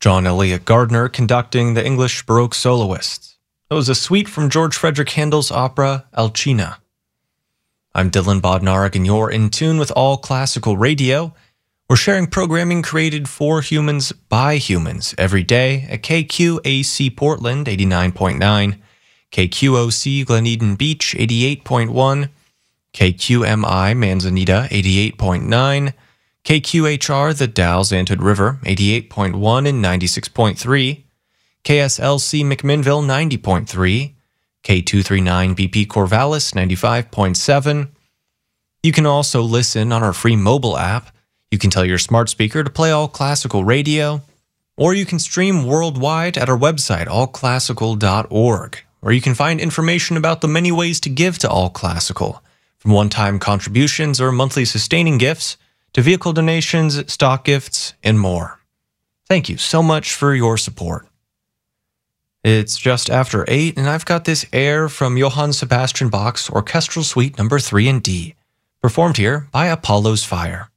John Eliot Gardner conducting the English Baroque soloists. It was a suite from George Frederick Handel's opera Alcina. I'm Dylan Bodnarik, and you're in tune with All Classical Radio. We're sharing programming created for humans by humans every day at KQAC Portland 89.9, KQOC Glen Eden Beach 88.1, KQMI Manzanita 88.9, KQHR The Dalles Antwood River 88.1 and 96.3, KSLC McMinnville 90.3, K239 BP Corvallis 95.7. You can also listen on our free mobile app. You can tell your smart speaker to play All Classical Radio, or you can stream worldwide at our website, allclassical.org, where you can find information about the many ways to give to All Classical, from one-time contributions or monthly sustaining gifts to vehicle donations, stock gifts, and more. Thank you so much for your support. It's just after 8, and I've got this air from Johann Sebastian Bach's Orchestral Suite No. 3 in D, performed here by Apollo's Fire.